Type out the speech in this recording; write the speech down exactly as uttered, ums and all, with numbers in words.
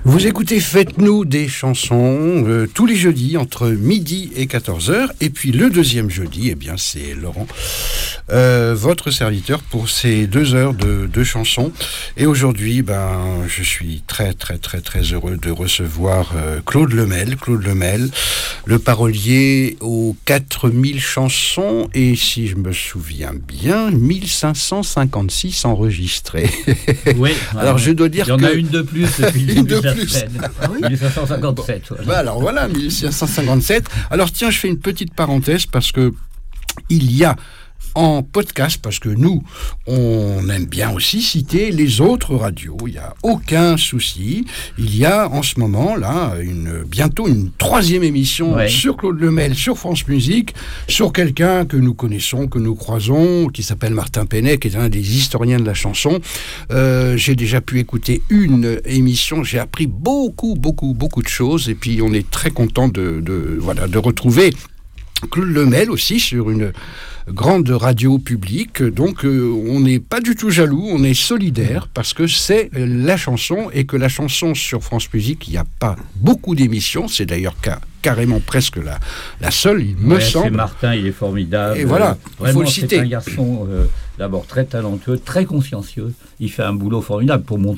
Vous écoutez Faites-nous des chansons euh, tous les jeudis entre midi et quatorze heures. Et puis le deuxième jeudi, eh bien, c'est Laurent, euh, votre serviteur pour ces deux heures de, de chansons. Et aujourd'hui, ben, je suis très, très, très, très heureux de recevoir euh, Claude Lemel. Claude Lemel, le parolier aux quatre mille chansons. Et si je me souviens bien, mille cinq cent cinquante-six enregistrées. Oui. Alors, je dois dire il y en que... a une de plus depuis le Une début de de la plus. semaine. mille cinq cent cinquante-sept. Voilà. Bah alors voilà, mille cinq cent cinquante-sept. Alors tiens, je fais une petite parenthèse parce que il y a en podcast, parce que nous, on aime bien aussi citer les autres radios, il n'y a aucun souci. Il y a en ce moment, là, une, bientôt une troisième émission ouais. sur Claude Lemel, sur France Musique, sur quelqu'un que nous connaissons, que nous croisons, qui s'appelle Martin Penet, qui est un des historiens de la chanson. Euh, j'ai déjà pu écouter une émission, j'ai appris beaucoup, beaucoup, beaucoup de choses, et puis on est très content de, de, voilà, de retrouver Claude Lemel aussi sur une grande radio publique, donc euh, on n'est pas du tout jaloux, on est solidaire parce que c'est euh, la chanson et que la chanson sur France Musique, il n'y a pas beaucoup d'émissions, c'est d'ailleurs ca- carrément presque la, la seule, il me ouais, semble. C'est Martin, il est formidable. Et voilà, euh, il vraiment, faut le citer. C'est un garçon euh, d'abord très talentueux, très consciencieux, il fait un boulot formidable pour monter